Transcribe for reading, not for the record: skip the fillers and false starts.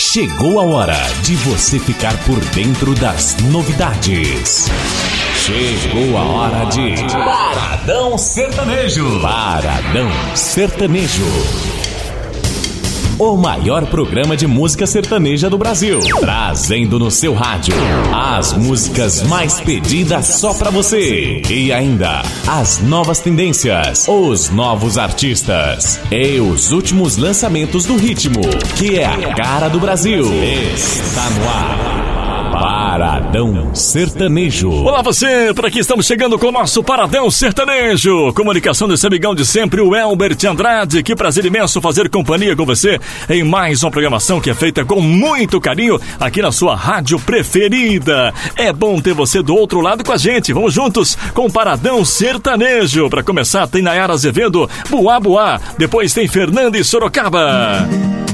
Chegou a hora de você ficar por dentro das novidades. Chegou a hora de Paradão Sertanejo. Paradão Sertanejo. O maior programa de música sertaneja do Brasil. Trazendo no seu rádio as músicas mais pedidas só pra você. E ainda as novas tendências, os novos artistas e os últimos lançamentos do ritmo, que é a cara do Brasil. Está no ar. Paradão Sertanejo. Olá você, por aqui estamos chegando com o nosso Paradão Sertanejo. Comunicação desse amigão de sempre, o Elbert Andrade. Que prazer imenso fazer companhia com você em mais uma programação que é feita com muito carinho aqui na sua rádio preferida. É bom ter você do outro lado com a gente. Vamos juntos com o Paradão Sertanejo. Para começar tem Nayara Azevedo, Buá Buá. Depois tem Fernanda e Sorocaba.